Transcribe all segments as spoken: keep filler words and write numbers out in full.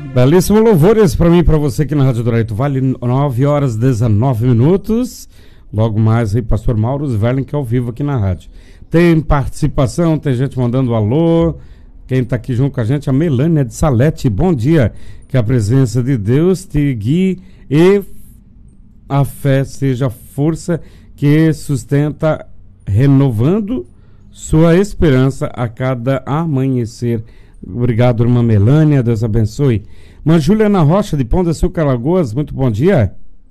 Belíssimo louvores para mim e para você aqui na Rádio Dourado Vale, nove horas e dezenove minutos. Logo mais aí, pastor Mauro Sverling, que é ao vivo aqui na rádio. Tem participação, tem gente mandando alô. Quem está aqui junto com a gente, a Melânia de Salete. Bom dia, que a presença de Deus te guie e a fé seja a força que sustenta, renovando sua esperança a cada amanhecer. Obrigado, irmã Melânia, Deus abençoe. Irmã Juliana Rocha, de Pão de Açúcar, Alagoas, muito bom dia.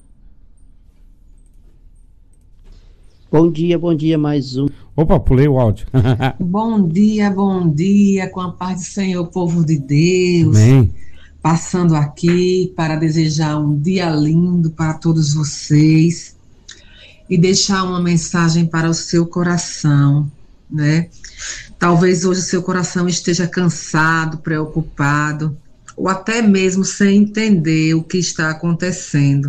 Bom dia, bom dia, mais um. Opa, pulei o áudio. Bom dia, bom dia, com a paz do Senhor, povo de Deus. Amém. Passando aqui para desejar um dia lindo para todos vocês e deixar uma mensagem para o seu coração, né? Talvez hoje o seu coração esteja cansado, preocupado, ou até mesmo sem entender o que está acontecendo.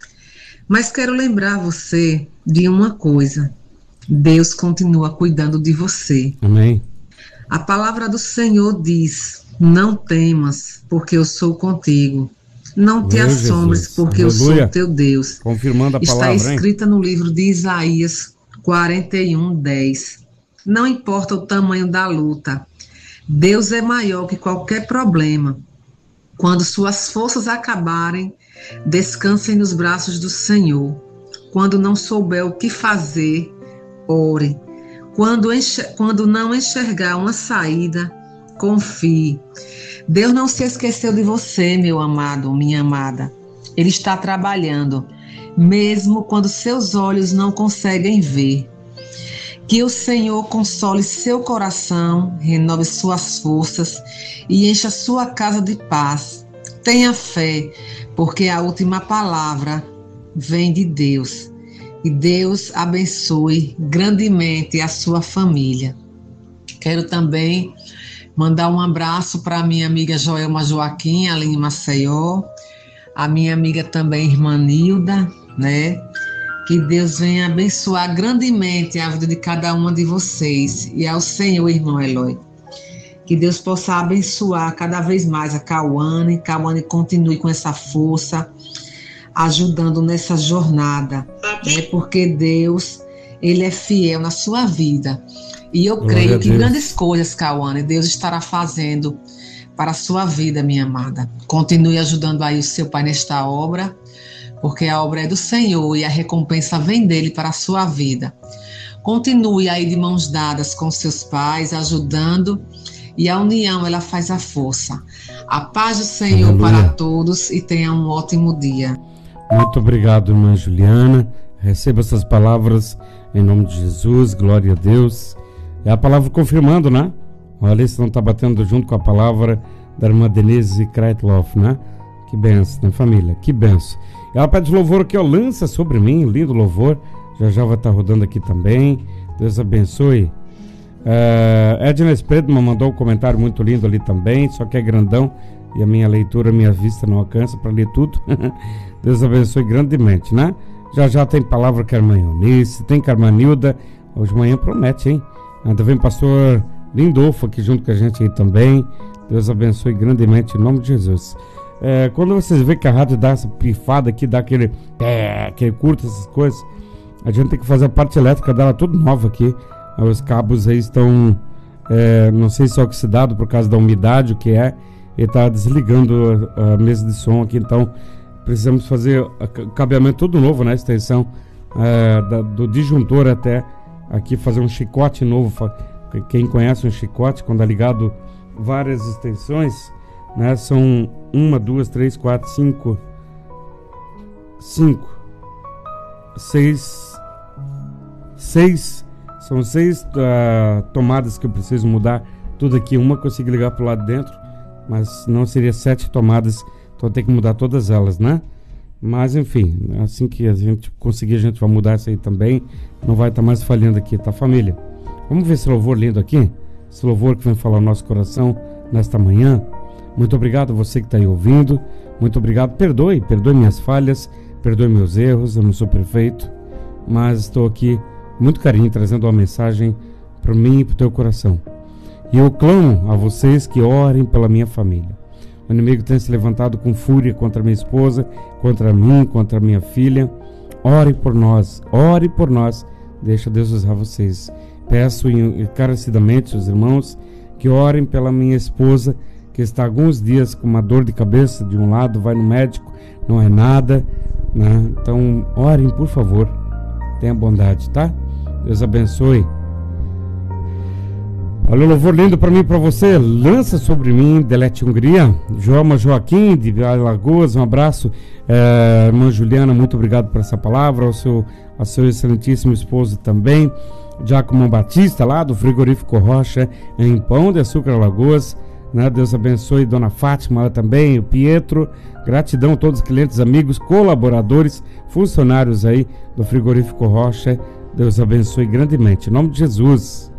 Mas quero lembrar você de uma coisa: Deus continua cuidando de você. Amém. A palavra do Senhor diz: não temas, porque eu sou contigo. Não te Meu assombres, Jesus. porque Aleluia. eu sou teu Deus. Confirmando a Está palavra, escrita, hein? No livro de Isaías quarenta e um, dez. Não importa o tamanho da luta, Deus é maior que qualquer problema. Quando suas forças acabarem, descansem nos braços do Senhor. Quando não souber o que fazer, ore. Quando, enxer- quando não enxergar uma saída, confie. Deus não se esqueceu de você, meu amado, minha amada. Ele está trabalhando, mesmo quando seus olhos não conseguem ver. Que o Senhor console seu coração, renove suas forças e encha sua casa de paz. Tenha fé, porque a última palavra vem de Deus. E Deus abençoe grandemente a sua família. Quero também mandar um abraço para a minha amiga Joelma Joaquim, ali em Maceió. A minha amiga também, irmã Nilda, né? Que Deus venha abençoar grandemente a vida de cada uma de vocês. E ao Senhor, irmão Eloy. Que Deus possa abençoar cada vez mais a Cauane. Cauane continue com essa força, ajudando nessa jornada. Né? Porque Deus, Ele é fiel na sua vida. E eu Glória creio a que Deus. grandes coisas, Cauane, Deus estará fazendo para a sua vida, minha amada. Continue ajudando aí o seu pai nesta obra, porque a obra é do Senhor e a recompensa vem dele para a sua vida. Continue aí de mãos dadas com seus pais, ajudando, e a união, ela faz a força. A paz do Senhor Aleluia. para todos e tenha um ótimo dia. Muito obrigado, irmã Juliana. Receba essas palavras em nome de Jesus, glória a Deus. É a palavra confirmando, né? Olha, se não está batendo junto com a palavra da irmã Denise Kreitloff, né? Que benção, né, família? Que benção. Ela pede louvor aqui, ó, lança sobre mim, lindo louvor. Já já vai estar rodando aqui também. Deus abençoe. Uh, Edna Spredman mandou um comentário muito lindo ali também, só que é grandão e a minha leitura, a minha vista não alcança para ler tudo. Deus abençoe grandemente, né? Já já tem palavra com a irmã Eunice, tem com a irmã Nilda. Hoje de manhã promete, hein? Ainda vem pastor Lindolfo aqui junto com a gente aí também. Deus abençoe grandemente em nome de Jesus. É, quando vocês veem que a rádio dá essa pifada aqui, dá aquele, é, aquele curto, essas coisas, a gente tem que fazer a parte elétrica dela tudo nova aqui. Os cabos aí estão, é, não sei se é oxidado por causa da umidade, o que é, e está desligando a, a mesa de som aqui, então precisamos fazer o cabeamento todo novo, né? Extensão é, da, do disjuntor até aqui, fazer um chicote novo. Quem conhece um chicote, quando é ligado várias extensões, né? São uma, duas, três, quatro, cinco, cinco, seis, seis, são seis uh, tomadas que eu preciso mudar, tudo aqui, uma eu consigo ligar para o lado de dentro, mas não seria sete tomadas, então tem que mudar todas elas, né? Mas enfim, assim que a gente conseguir, a gente vai mudar isso aí também, não vai estar mais falhando aqui, tá, família? Vamos ver esse louvor lindo aqui, esse louvor que vem falar no nosso coração nesta manhã. Muito obrigado a você que está aí ouvindo, muito obrigado, perdoe, perdoe minhas falhas, perdoe meus erros, eu não sou perfeito, mas estou aqui com muito carinho, trazendo uma mensagem para mim e para o teu coração. E eu clamo a vocês que orem pela minha família. O inimigo tem se levantado com fúria contra minha esposa, contra mim, contra minha filha. Ore por nós, ore por nós. Deixa Deus usar vocês. Peço encarecidamente os irmãos que orem pela minha esposa, que está há alguns dias com uma dor de cabeça de um lado, vai no médico, não é nada, né? Então orem, por favor. Tenha bondade, tá? Deus abençoe. Olha o louvor lindo para mim e para você. Lança sobre mim, Delete Hungria. Joama Joaquim, de Alagoas, um abraço. É, irmã Juliana, muito obrigado por essa palavra. Ao seu, ao seu excelentíssimo esposo também. Giacomo Batista, lá do Frigorífico Rocha, em Pão de Açúcar, Alagoas. Né? Deus abençoe Dona Fátima também, o Pietro. Gratidão a todos os clientes, amigos, colaboradores, funcionários aí do Frigorífico Rocha. Deus abençoe grandemente. Em nome de Jesus.